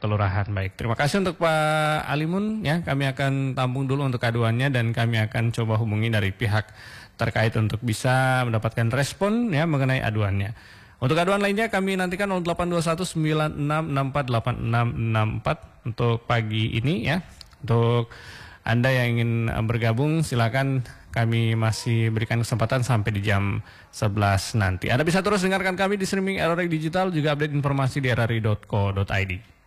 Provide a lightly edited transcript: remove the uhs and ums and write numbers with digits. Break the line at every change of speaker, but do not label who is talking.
kelurahan. Baik, terima kasih untuk Pak Alimun ya. Kami akan tampung dulu untuk aduannya dan kami akan coba hubungi dari pihak terkait untuk bisa mendapatkan respon ya mengenai aduannya. Untuk aduan lainnya kami nantikan 082196648664 untuk pagi ini ya. Untuk Anda yang ingin bergabung silakan, kami masih berikan kesempatan sampai di jam 11 nanti. Anda bisa terus dengarkan kami di streaming RRI Digital, juga update informasi di rri.co.id.